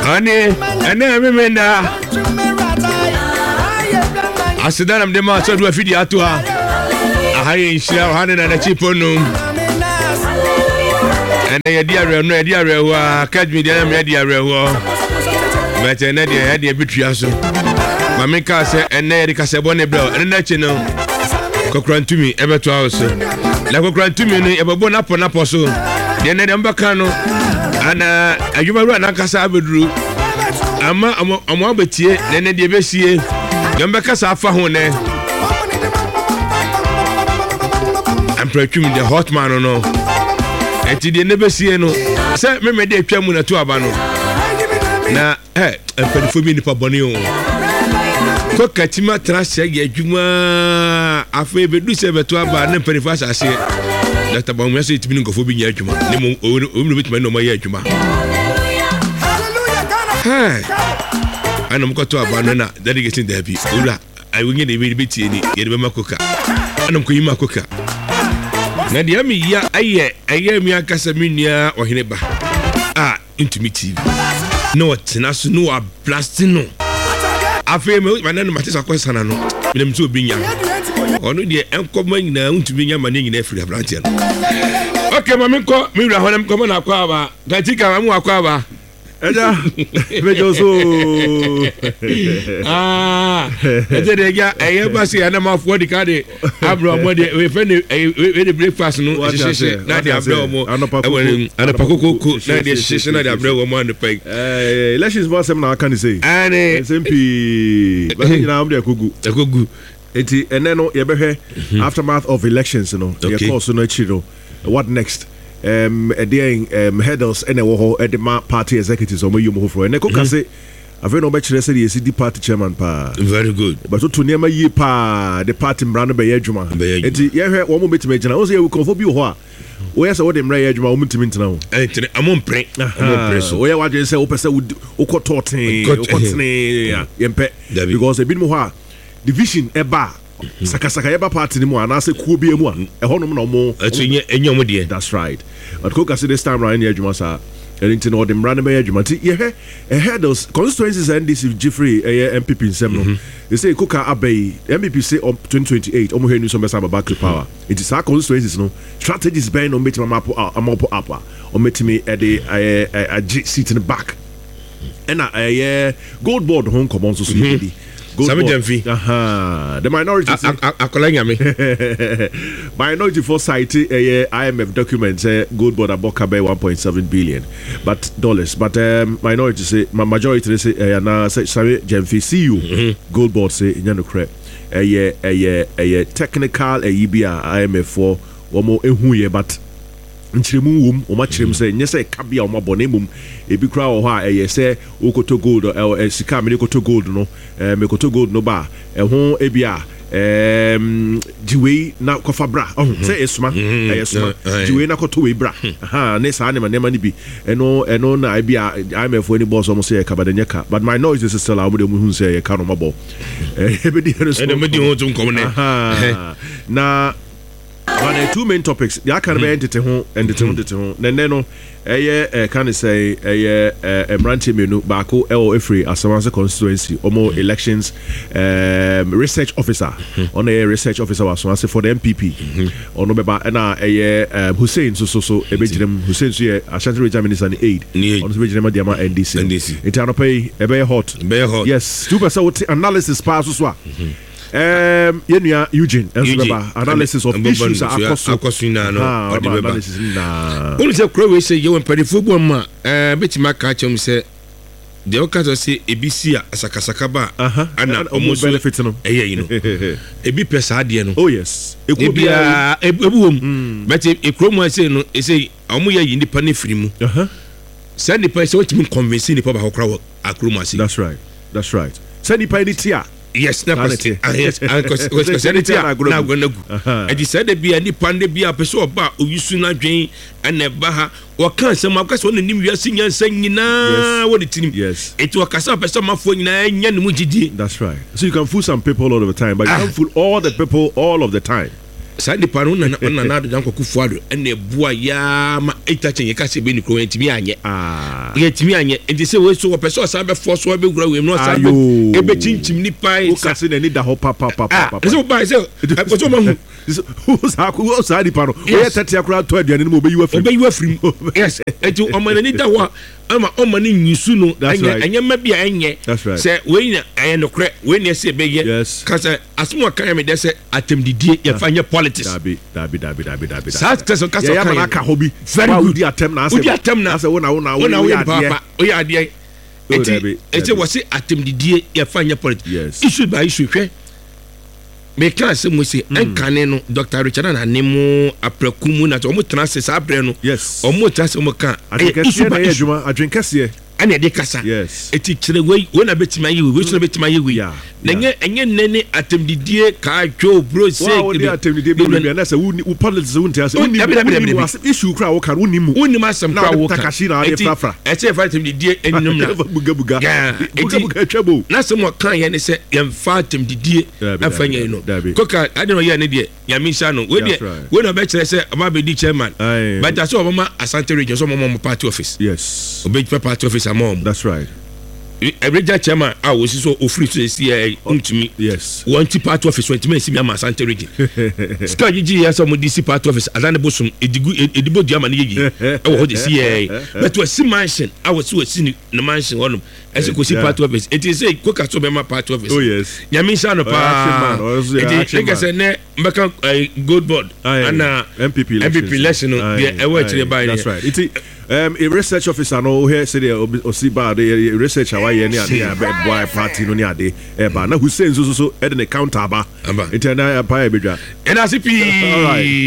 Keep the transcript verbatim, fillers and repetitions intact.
Ane, ane memenda. Asidana mdema so do afidi atwa. Ahaye inshira hane na chipono. Ane yedi are no yedi are wa academy dia na yedi are wo. Mete na dia yedi bitua so. Mame ka se ene yedi ka se bone bro. Ene na chi no. Kokrantumi ebeto house. La kokrantumi no ebebo na po na po so. Dia na dem baka no. Ana adwuma ru na kasa abeduru. Ama amo abetie na ne dia besie. Dem baka sa afa ho ne. I'm pretty the hot man no. Enti dia ne besie no. Se me me de atwa mu na to aba no. Na eh empedifo bi nipa bone o. Ko katima trash ya adwuma afa bedu se beto aba na empedifo asase. Doctor Baumia say itimi nkofo bi nya adwuma. Ne mo o mu bitima no ma ya adwuma. Hey. Ana mkoto aba no na dedicating there bi. Ura I will get a baby tea ni ye be makoka. Ana mko yima koka. Na dia mi ya aye aye mi akasa minia ohene ba. Ah intimi T V. No tenaso no a blasting no. Afa me manana matisa kwesana no. Me dem so obinya. Ono de enkomma nyina ntumi nya mane nyina afiri abrantia. Okay mami ko mi wura honam ko na akwa ba. Gatika mu akwa ba. Eja mejo so ah ete de ya eye ba se ana ma fo di kade abro mo de we fe we de breakfast no sheshe na de abro mo ana pakoko na de sheshe na de abro mo and peg eh elections boss sem na aka ni say ane S M P ba ni na am de kogu kogu eti ene no ye behwe aftermath of elections no ye course no chiro what next um again um headers ene wo ho e ma party executives o mo yum ho fro ene ko kase ave no be kire say the C D party chairman pa very good but to niam yi pa the party mbrano be yadwuma enti ye hwe wo mo betima gina wo say we confo bi ho a wo yes wo de mra yadwuma wo mutimi ntina wo enti amon pre amon pre so wo ye wadwe say wo pese wo ko toten wo ko tene ye mpe because e bi mo ho a division e ba saka saka yeba party ni mu anase kuo bi emu a ehonum na omo etunye enyom de that's right but ko kasi this time round yadwuma sa anything or them random yadwuma ti ye he ahead those constituencies and this Jeffrey eh M P P nsem no they say Kuka Abbey M P P say on twenty twenty-eight omo he nu so mesa back to power it is our constituencies no strategies ben no metima map amapo apa o metimi e de a seat in the back and eh gold board home common so so di Sami Jamfi. Aha. The minority. Akolanya me. Minority foresight. Uh, I M F documents say gold board aboka by one point seven billion, but dollars. But um, minority say, my majority say, uh, na say Sami Jamfi. See you. Mm-hmm. Gold board say, nyano crap. A ye, a ye, a ye technical. A yibia I M F for one more ehuye, but. Nchiremu wum o ma chirem say nyese kabia o ma bonemum e bi kra o ha e say okoto gold e sika me koto gold no e me koto gold no ba e ho e bia em diwe na kofa bra oh say esuma e esuma diwe na koto we bra ha ne sa ne ma ne ma ni bi eno eno na e bia I M F any boss almost say kabada nyeka but my noise is still am de mu hu say e ka no mabo e be di no so e me di ho tum kom ne na but the two main topics the can be entity ho entity ho entity ho then no eh can say eh Emranti menu baako e o efri Asamanse constituency omo elections um research officer on a research officer was so for the M P P ono beba na eh Hussein so so so e bejirem Hussein so ye Ashanti Regional Minister and aid ono so bejirem dia ma N D C it ano pay e be hot be hot yes two percent analysis pass so so Um, Yenya Eugene, Eugene. Analysis of issues akosuna no analysis na. Unu se kro we say you when pedi football ma eh betima ka chem say the okazo say ebisi asakasaka ba ana almost benefit no eh you know ebi pesa ade no oh yes ebi ebu wom but e kro mo say no e say omo ya nipa ne firi mu aha say nipa say what me convince nipa ba hokra akro mo say that's right that's right say nipa ni tia yes na question yes because because sanity na gonna go and said the be any pande be a person oba oyisu na dwen na ba ha o kan sem akase on nim wiase nyansa nyina what it nim yes it o kasa person mafo nyina nya ne mu gidi that's right so you can fool some people all of the time but you can't fool all the people all of the time sa nipa no na na na do janko kufuado ene bua ya ma itachen ye kase be ni kro entimi anye ah ye entimi anye enti se we so person sa be force we be gura we no sa be e be chinchim nipa o kase na ni da ho pa pa pa pa so ba se ko so ma hu sa ko sa nipa no we tete akura to aduane no be yiwa frim be yiwa frim yes enti o ma ni da ho ama o ma ni nyisu no anya anya ma bia enye se we na anya no kre we na se be ye kase asmo kan me de se atemdidie ye fanya politics dabi dabi dabi dabi dabi sa kase kase kan ya ka hobi very good di atem na ase di atem na ase wona wona wona we papa o ya ade eti eti wose atemdidie ye fanya politics issue by issue hwe me kan se mo se enkane no Doctor Richard na nemu aprakumu na to mo transe sa abre no o mo transe mo kan issue by issue adwenkase ana de kasa eti kire we we na betima yi we so na betima yi we na nye enye nene atemdidie ka dwo bro say wa we atemdidie be be na say we politics we ntia say we issue kra wo kan we nimu we nimu asem kra wo kan takashira ade frafra eti e fa atemdidie enum na buga buga buga buga twabo na se mo kan ye ne se yem fa atemdidie afanya no koka ade no ye ne de yami sha no we de we no be kire say ama be di chairman but that's all mama Asante region so mama party office yes obe party office. That's right. Every chairman I was so free to see untumi. Yes. One part office when me see me Asante region. Ska gigi ya some D C part office adane bosum edigu edibo diama ni gigi. E wo de see but we see mansion I was so see the mansion honum. Ese ko see part office. It is say ko ka so be ma part office. Oh yes. Nyame sha no pa. It is say ne mbeka gold board and M P P election no e we kire by. That's right. It um a research officer no here say the Osiba the research away ni ade a boy party no ni ade e ba na Hussein so so so e de counter ba. Internet empire bedwa. N R C P. All right.